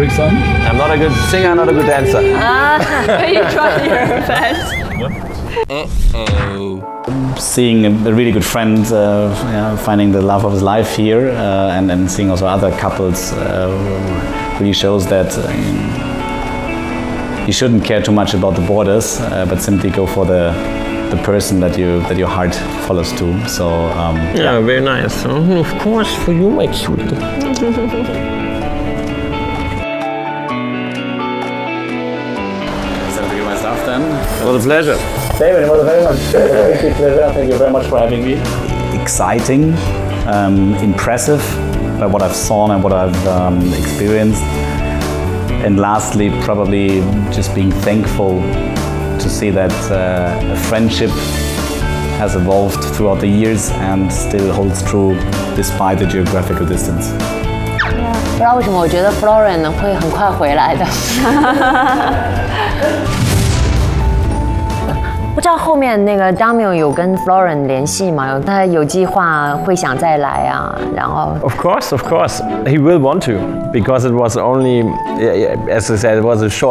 Eriksson? I'm not a good singer, not a good dancer. Can you try your best? Seeing a really good friend, finding the love of his life here, and then seeing also other couples really shows that you shouldn't care too much about the borders, but simply go for the person that your heart follows to. So yeah, very nice. Of course, for you, my cute. My stuff then. It was a pleasure. David, it was a very much pleasure. Thank you very much for having me. Exciting, impressive by what I've seen and what I've experienced. And lastly, probably just being thankful to see that a friendship has evolved throughout the years and still holds true despite the geographical distance. 不知道为什么，我觉得 Florian 会很快回来的。不知道后面那个 Damian 有跟 Florian 联系吗？他有计划会想再来啊，然后。 Of course, he will want to, because it was only, as I said, it was a short.